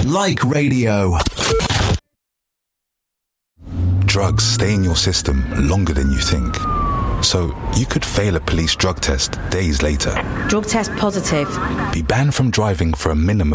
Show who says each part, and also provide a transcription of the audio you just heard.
Speaker 1: Like radio.
Speaker 2: Drugs stay in your system longer than you think. So you could fail a police drug test days later.
Speaker 3: Drug test positive.
Speaker 2: Be banned from driving for a minimum